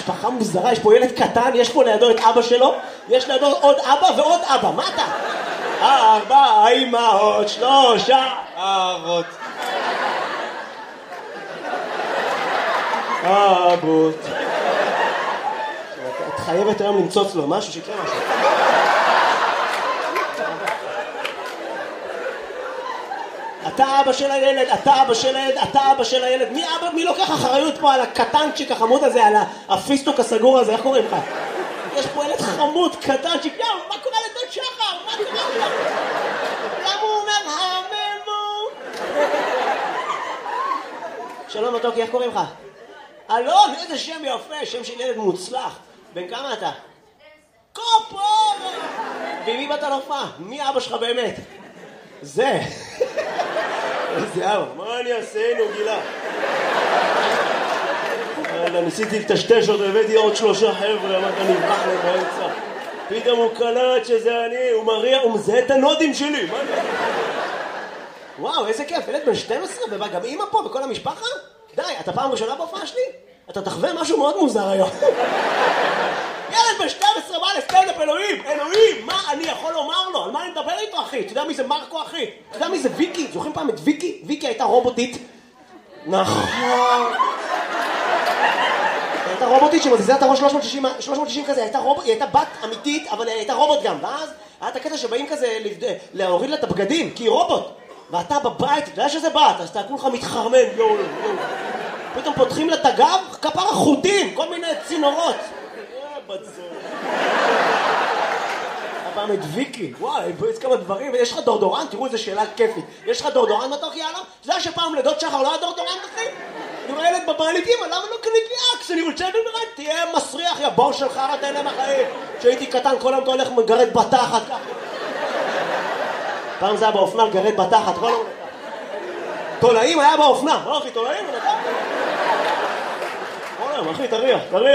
משפחה מוזרה, יש פה ילד קטן, יש פה לידו את אבא שלו, יש לידו עוד אבא ועוד אבא, מה אתה? 4 אמהות, 3 אבות. אבות. את חייבת היום למצוץ לו משהו שיקרה משהו. אתה אבא של הילד, אתה אבא של הילד, אתה אבא של הילד. מי לוקח אחריות פה על הקטנצ'יק החמוד הזה, על הפיסטוק הסגור הזה, איך קוראים לך? יש פה ילד חמוד, קטנצ'יק, מה קורה לדוד שחר? מה קורה לו? למה הוא אומר הממו? שלום מתוקי, איך קוראים לך? אלון, איזה שם יפה, שם של ילד מוצלח. בן כמה אתה? קופור! ומי באת להופעה? מי אבא שלך באמת? זה. איזה אבא, מה אני אעשה, נו גילה? ניסיתי לטשטש אותו, הבאתי עוד 3 חבר'ה, אמרת נברח להם באמצע. פתאום הוא קלט שזה אני, הוא מריע, הוא מזהה את הנודים שלי, מה אני? וואו, איזה כיף, ילד בן 12, ובא גם אמא פה וכל המשפחה? די, אתה פעם ראשונה בהופעה שלי? אתה תחווה משהו מאוד מוזר היום. ילד בן 12 בא לסטנדאפ, אלוהים, מה אני יכול לומר לו? על מה אני מדבר איתו, אחי? אתה יודע מי זה מרקו, אחי? אתה יודע מי זה ויקי? זוכרים פעם את ויקי? ויקי הייתה רובוטית. נכון. הייתה רובוטית שמזיזה את הראש 360 כזה, היא הייתה בת אמיתית, אבל היא הייתה רובוט גם. ואז היה את הקטע שבאים כזה להוריד לה את הבגדים, כי היא רובוט. ואתה בבית, אתה יודע שזה בת, אז אתה כולך מתחרמן, יואו. פתאום פותחים לה את הגב, כפר החוטים, כל מיני צינורות. הפעם את ויקי, וואי, יש כמה דברים, יש לך דורדורן, תראו איזה שאלה כיפית. יש לך דורדורן מתוק, יאללה? אתה יודע שפעם לדוד שחר לא היה דורדורן, אחי? אני רואה ילד בבית, אמא, למה לא קנית לי אקס? אני רוצה במרד, תהיה מסריח, יא בור שלך, אתה אלה מהחיים. כשהייתי קטן, כל היום אתה הולך מגרד בתחת. פעם זה היה באופנה, גרד בתחת, כל היום. תולעים היה באופנה, לא אחי, תולעים? כל היום, אחי, תריח.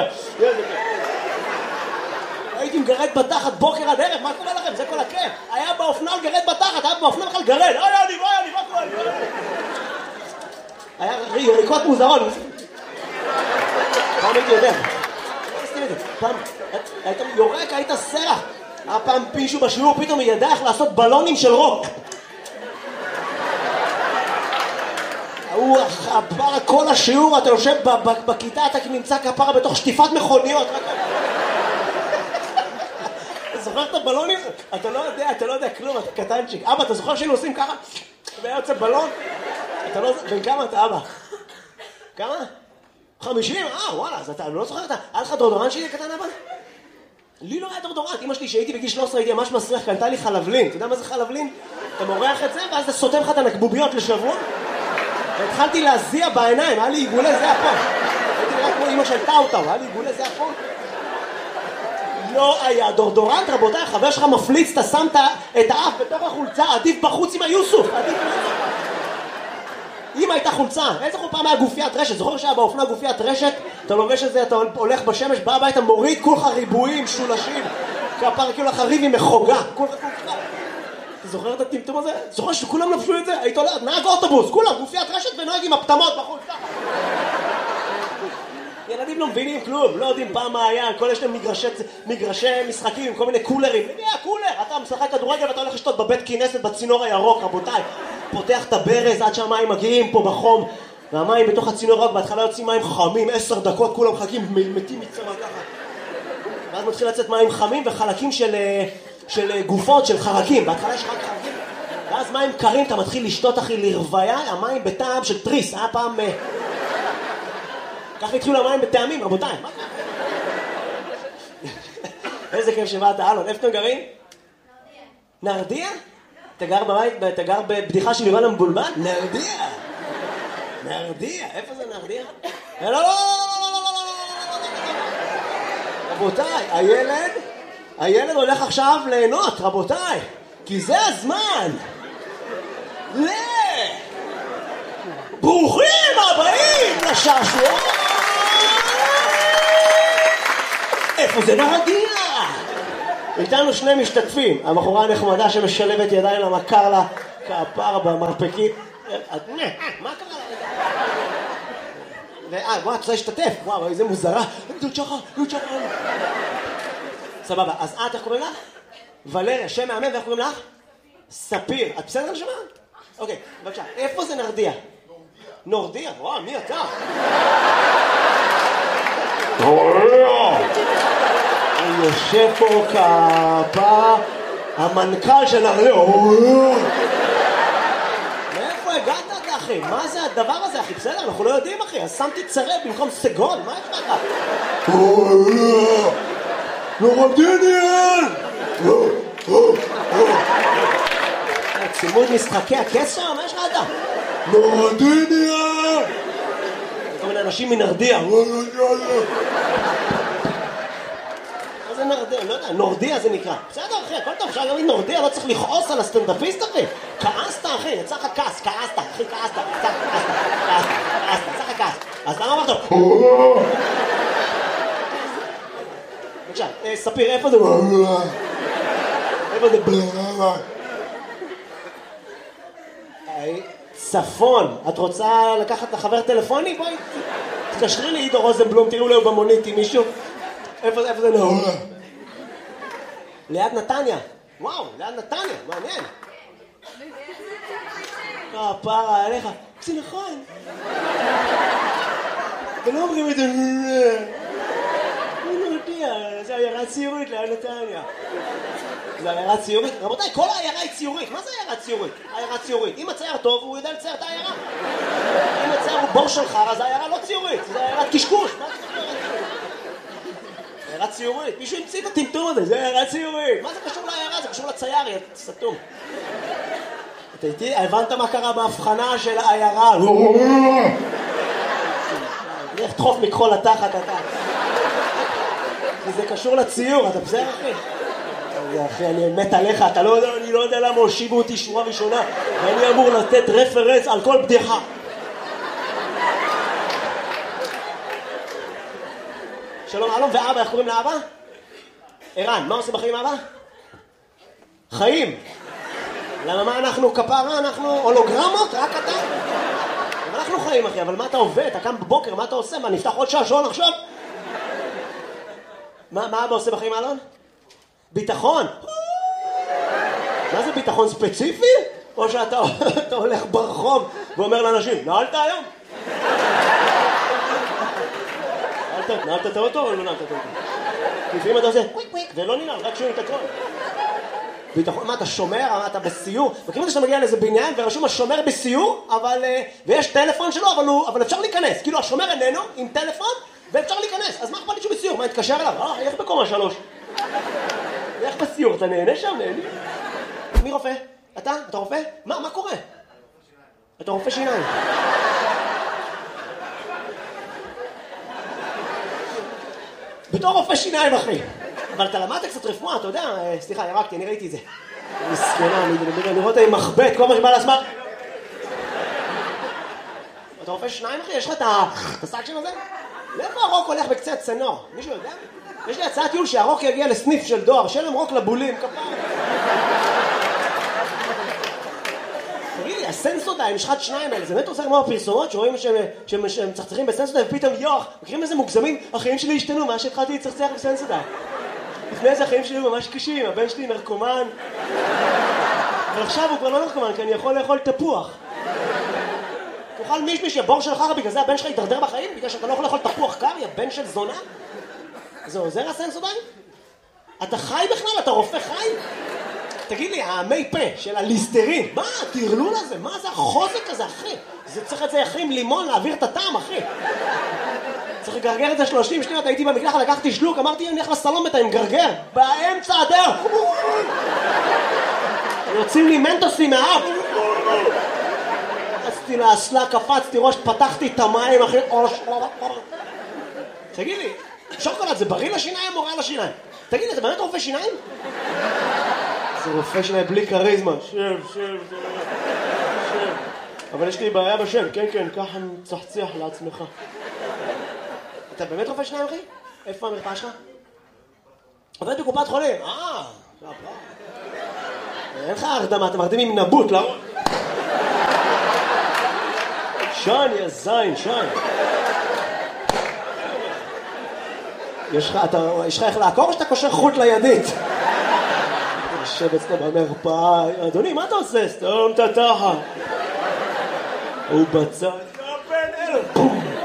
הייתי מגרד בתחת בוקר עד ערב, מה קורה לכם? זה כל הכיף. היה באופנה לגרד בתחת, היה באופנה בכלל גרד. אני, מה קורה? היה יריקות מוזרות. פעם הייתי יודע. פעם היית יורק, היית סרח. היה פעם פישו בשיעור, פתאום היא ידעה איך לעשות בלונים של רוק. הוא עבר כל השיעור, אתה יושב בכיתה, אתה נמצא כפרה בתוך שטיפת מכוניות. אתה זוכר את הבלונים? אתה לא יודע כלום, אתה קטנצ'יק. אבא, אתה זוכר שהיינו עושים ככה? והיה יוצא בלון? אתה לא... בן כמה אתה, אבא? כמה? 50? וואלה, אז אתה לא זוכר, היה לך דורדורן שלי קטן, אבא? לי לא היה דורדורן. אמא שלי שהייתי בגיל 13 הייתי ממש מסריח, קנתה לי חלבלין. אתה יודע מה זה חלבלין? אתה מורח את זה ואז אתה סותם לך את הנקבוביות לשבוע. והתחלתי להזיע בעיניים, היה לי עיגולי זה פה. הייתי נראה כמו אמא של טאוטאו, היה לי עיגולי זה פה. לא היה דורדורנט, רבותיי, חבר שלך מפליץ, אתה שמת את האף בתוך החולצה, עדיף בחוץ עם היוסוף, עדיף בחוץ. אם הייתה חולצה, איזה פעם היה גופיית רשת, זוכר שהיה באופנה גופיית רשת, אתה לובש את זה, אתה הולך בשמש, בא הביתה, מוריד כולך ריבועים, שולשים, כפר כאילו לך ריב עם מחוגה, כולך. אתה זוכר את הטמטום הזה? זוכר שכולם לבשו את זה? היית הולך, נהג אוטובוס, כולם, גופיית רשת ונוהג עם הפטמות בחולצה. ילדים לא מבינים כלום, לא יודעים פעם מה היה, כל יש להם מגרשי משחקים עם כל מיני קולרים. מי הקולר? אתה משחק כדורגל ואתה הולך לשתות בבית כנסת בצינור הירוק, רבותיי. פותח את הברז עד שהמים מגיעים פה בחום, והמים בתוך הצינור הירוק, בהתחלה יוצאים מים חמים, 10 דקות כולם מחכים, מתים מצמא ככה. ואז מתחיל לצאת מים חמים וחלקים של גופות, של חרקים. בהתחלה יש רק חרקים, ואז מים קרים, אתה מתחיל לשתות אחי לרוויה, המים בטעם של טריס, היה פעם... ככה התחילו המים בטעמים, רבותיי. מה קרה? איזה כיף שבאת, אלון. איפה אתם גרים? נרדיה. נרדיה? אתה גר בבדיחה של יובל המבולבל? נרדיה. איפה זה נרדיה? לא. רבותיי, הילד הולך עכשיו ליהנות, רבותיי. כי זה הזמן. ברוכים הבאים לשעשוע. איפה זה נרדיה? איתנו 2 משתתפים. הבחורה הנחמדה שמשלבת ידיים למכר לה כפר במרפקים. מה קרה לה? וואו, את רוצה להשתתף? וואו, איזה מוזרה. דוד שחר. סבבה, אז את, איך קוראים לך? ולריה, שם מאמן, ואיך קוראים לך? ספיר. את בסדר נשמה? אוקיי, בבקשה. איפה זה נרדיה? נורדיה? וואו, מי אתה? אני יושב פה כפה, המנכ"ל של נרדיה. מאיפה הגעת אתה, אחי? מה זה הדבר הזה, אחי? בסדר, אנחנו לא יודעים, אחי. אז שמתי צרב במקום סגול, מה יש לך? נורדיניאל! צימוד משחקי הקשר? מה יש לך אתה? נורדיניאל! כל מיני אנשים מנרדיה. מה זה נרדיה? לא יודע, נורדיה זה נקרא. בסדר, אחי, הכל טוב, אפשר להגיד נורדיה, לא צריך לכעוס על הסטנדאפיסט, אחי. כעסת, אחי, יצא לך כעס, כעסת, אחי, כעסת, יצא לך כעס. אז למה אמרת? בבקשה, ספיר, איפה זה? איפה זה? צפון, את רוצה לקחת לחבר טלפוני? בואי, תתקשרי לעידו רוזנבלום, תראו לו במונית עם מישהו. איפה זה לא? ליד נתניה. וואו, ליד נתניה, מעניין. פרה עליך. זה נכון. ולא אומרים את זה. זה עיירה ציורית ליד נתניה. זה עיירה ציורית? רבותיי, כל העיירה היא ציורית. מה זה עיירה ציורית? עיירה ציורית. אם הצייר טוב, הוא יודע לצייר את העיירה. אם הצייר הוא בור של חר, אז העיירה לא ציורית. זה עיירת קשקוש. מה זה עיירה? עיירה ציורית. מישהו המציא את הטמטום הזה. זה עיירה ציורית. מה זה קשור לעיירה? זה קשור לצייר, יא סתום. אתה איתי? הבנת מה קרה בהבחנה של העיירה? לך תחוף מכחול לתחת, אתה. כי זה קשור לציור, אתה בסדר, אחי? אחי, אני מת עליך, אתה לא יודע, אני לא יודע למה הושיבו אותי שורה ראשונה, ואני אמור לתת רפרנס על כל בדיחה. שלום, אלון, ואבא, איך קוראים לאבא? ערן, מה עושה בחיים אבא? חיים. למה מה אנחנו כפרה? אנחנו הולוגרמות? רק אתה? אנחנו חיים, אחי, אבל מה אתה עובד? אתה קם בבוקר, מה אתה עושה? מה, נפתח עוד שעון עכשיו? מה אבא עושה בחיים, אלון? ביטחון. מה זה ביטחון ספציפי? או שאתה הולך ברחוב ואומר לאנשים, נעלת היום? נעלת את האוטו או לא נעלת את האוטו? לפעמים אתה עושה קוויק קוויק ולא ננעל, רק שומעים את הכל. ביטחון, מה אתה שומר? אתה בסיור? וכאילו שאתה מגיע לאיזה בניין ורשום השומר בסיור, ויש טלפון שלו, אבל אפשר להיכנס. כאילו השומר איננו עם טלפון ואפשר להיכנס. אז מה אכפת לי שהוא בסיור? מה, התקשר אליו? איך בקומה 3? איך בסיור? אתה נהנה שם? נהנה? מי רופא? אתה? אתה רופא? מה קורה? אתה רופא שיניים. בתור רופא שיניים, אחי. אבל אתה למדת קצת רפואה, אתה יודע, סליחה, ירקתי, אני ראיתי את זה. מסכנה, אני רואה אותה עם מחבט, כל מה שבא לעצמך. אתה רופא שיניים, אחי? יש לך את הסאקשן הזה? לאיפה הרוק הולך בקצה הצנור? מישהו יודע? יש לי הצעת טיול שהרוק יגיע לסניף של דואר, שלם רוק לבולים, כפר. תגיד לי, הסנסודיים, משחת שניים האלה, זה באמת עושה כמו הפרסומות שרואים שהם מצחצחים בסנסודיים ופתאום יוח, מכירים איזה מוגזמים? החיים שלי השתנו, מה שהתחלתי לצחצח בסנסודיים. לפני זה החיים שלי ממש קשים, הבן שלי נרקומן. אבל עכשיו הוא כבר לא נרקומן, כי אני יכול לאכול תפוח. תאכל מישמיש, בור של חרא, בגלל זה הבן שלך יתדרדר בחיים? בגלל שאתה לא יכול לאכול תפוח קר, יא בן של זונה? זה עוזר הסנסודיים? אתה חי בכלל? אתה רופא חי? תגיד לי, המי פה של הליסטרין, מה הטרלול הזה? מה זה החוזק הזה, אחי? זה צריך את זה אחי עם לימון להעביר את הטעם, אחי. צריך לגרגר את זה 30 שניות, הייתי במקלחת, לקחתי שלוק, אמרתי, אני הולך לסלון אתה עם גרגר, באמצע הדרך. יוצאים לי מנטוסים מהאף. קפצתי לאסלה, קפצתי ראש, פתחתי את המים, אחי. תגיד לי, שוקולד זה בריא לשיניים או רע לשיניים? תגיד לי, אתה באמת רופא שיניים? זה רופא שיניים בלי קריזמה. שב. אבל יש לי בעיה בשם, כן, ככה צחצח לעצמך. אתה באמת רופא שיניים, אחי? איפה המרפאה שלך? עובד בקופת חולים. אין לך הרדמה, אתם מרדים עם נבוט, לא? שן, יא זין, שן. יש לך איך לעקור או שאתה קושר חוט לידית? יושב אצלו במרפאה, אדוני, מה אתה עושה? סתום את התחת. הוא בצד, בן אלף, בום.